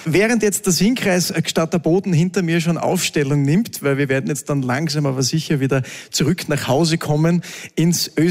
Während jetzt der Singkreis Gstatter Boden hinter mir schon Aufstellung nimmt, weil wir werden jetzt dann langsam aber sicher wieder zurück nach Hause kommen ins